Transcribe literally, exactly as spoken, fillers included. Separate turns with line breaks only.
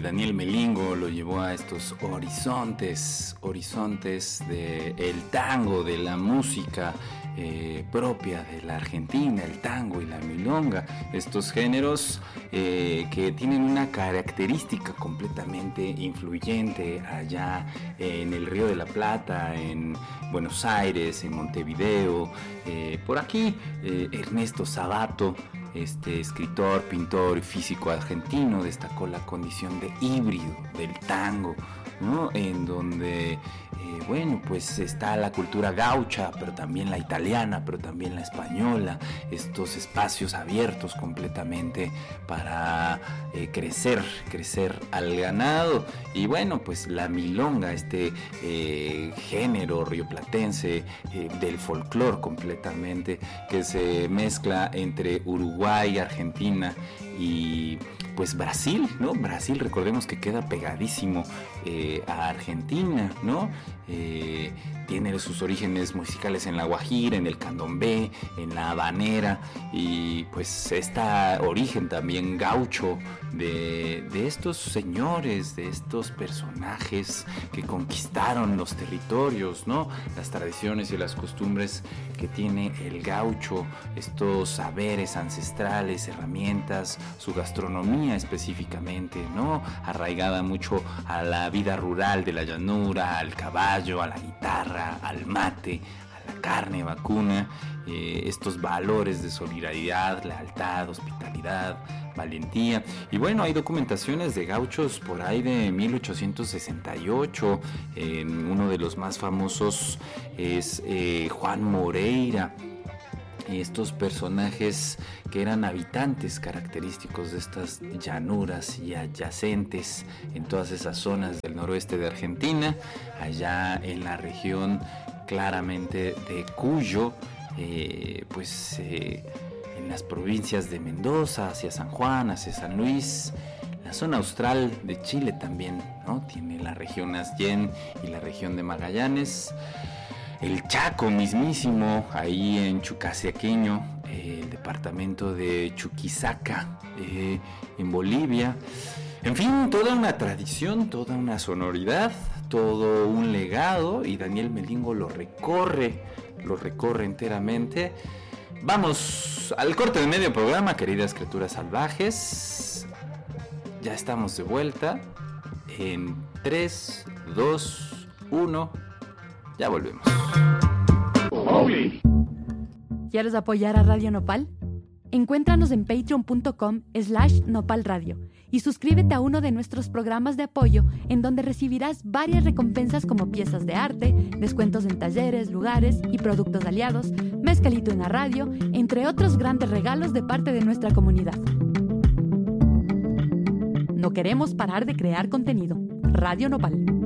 Daniel Melingo lo llevó a estos horizontes, horizontes del tango, de la música eh, propia de la Argentina, el tango y la milonga, estos géneros eh, que tienen una característica completamente influyente allá en el Río de la Plata, en Buenos Aires, en Montevideo, eh, por aquí eh, Ernesto Sabato, este escritor, pintor y físico argentino, destacó la condición de híbrido del tango, ¿no? En donde, eh, bueno, pues está la cultura gaucha, pero también la italiana, pero también la española, estos espacios abiertos completamente para eh, crecer, crecer al ganado. Y bueno, pues la milonga, este eh, género rioplatense eh, del folclore completamente, que se mezcla entre Uruguay, Argentina y pues Brasil, ¿no? Brasil, recordemos que queda pegadísimo eh, a Argentina, ¿no? Eh, tiene sus orígenes musicales en la guajira, en el candombe, en la habanera, y pues este origen también gaucho de, de estos señores, de estos personajes que conquistaron los territorios, ¿no? Las tradiciones y las costumbres que tiene el gaucho, estos saberes ancestrales, herramientas, su gastronomía específicamente, ¿no? Arraigada mucho a la vida rural de la llanura, al caballo, a la guitarra, al mate, a la carne vacuna, eh, estos valores de solidaridad, lealtad, hospitalidad, valentía. Y bueno, hay documentaciones de gauchos por ahí de mil ochocientos sesenta y ocho. Eh, uno de los más famosos es eh, Juan Moreira. Estos personajes que eran habitantes característicos de estas llanuras y adyacentes en todas esas zonas del noroeste de Argentina, allá en la región claramente de Cuyo, eh, pues eh, en las provincias de Mendoza, hacia San Juan, hacia San Luis, la zona austral de Chile también, ¿no? Tiene la región Aysén y la región de Magallanes. El Chaco mismísimo, ahí en Chucasaqueño, eh, el departamento de Chuquisaca, eh, en Bolivia. En fin, toda una tradición, toda una sonoridad, todo un legado, y Daniel Melingo lo recorre, lo recorre enteramente. Vamos al corte de medio programa, queridas criaturas salvajes. Ya estamos de vuelta en tres, dos, uno... Ya volvemos.
¿Quieres apoyar a Radio Nopal? Encuéntranos en patreon.com slash nopalradio y suscríbete a uno de nuestros programas de apoyo, en donde recibirás varias recompensas como piezas de arte, descuentos en talleres, lugares y productos aliados, mezcalito en la radio, entre otros grandes regalos de parte de nuestra comunidad. No queremos parar de crear contenido. Radio Nopal.